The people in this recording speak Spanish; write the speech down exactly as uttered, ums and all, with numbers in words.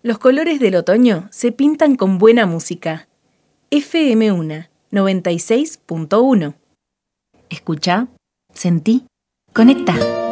Los colores del otoño se pintan con buena música. F M uno, noventa y seis punto uno. Escucha, sentí, conecta.